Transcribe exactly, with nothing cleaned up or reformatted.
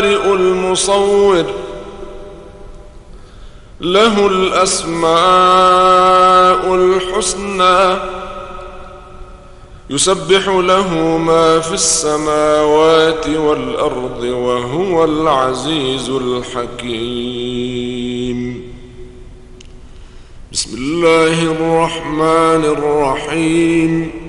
البارئ المصور له الأسماء الحسنى يسبح له ما في السماوات والأرض وهو العزيز الحكيم. بسم الله الرحمن الرحيم.